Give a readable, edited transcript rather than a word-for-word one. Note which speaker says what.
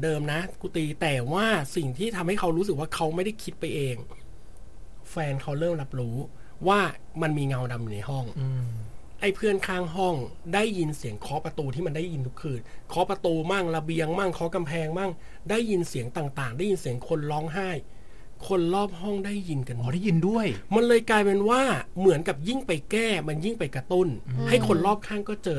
Speaker 1: เดิมนะกูตีแต่ว่าสิ่งที่ทำให้เขารู้สึกว่าเขาไม่ได้คิดไปเองแฟนเขาเริ่มรับรู้ว่ามันมีเงาดำอยู่ในห้องไอ้เพื่อนข้างห้องได้ยินเสียงเคาะประตูที่มันได้ยินทุกคืนเคาะประตูมั่งระเบียงมั่งเคาะกำแพงมั่งได้ยินเสียงต่างๆได้ยินเสียงคนร้องไห้คนรอบห้องได้ยินกัน
Speaker 2: ได้ยินด้วย
Speaker 1: มันเลยกลายเป็นว่าเหมือนกับยิ่งไปแก้มันยิ่งไปกระตุ้นให้คนรอบข้างก็เจอ